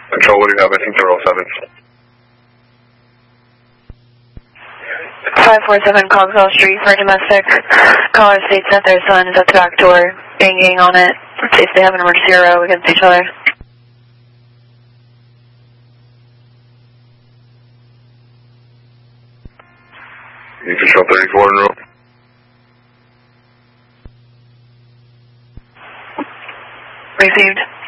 Control, what do you have? I think they're all 7s. 547 Cogswell Street for domestic. Caller states that their son is at the back door, banging on it. States they have an emergency row against each other. You control 34 in row. Received.